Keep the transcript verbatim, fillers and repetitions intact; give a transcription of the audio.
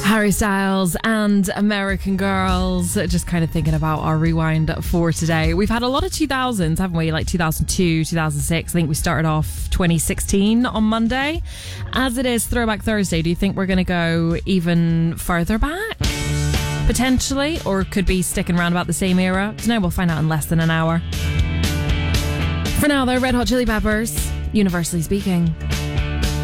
Harry Styles and American Girls. Just kind of thinking about our rewind for today. We've had a lot of two thousands, haven't we? Like two thousand two, two thousand six. I think we started off twenty sixteen on Monday. As it is Throwback Thursday, do you think we're going to go even further back? Potentially, or could be sticking around about the same era? Tonight we'll find out in less than an hour. For now, though, Red Hot Chili Peppers, Universally Speaking.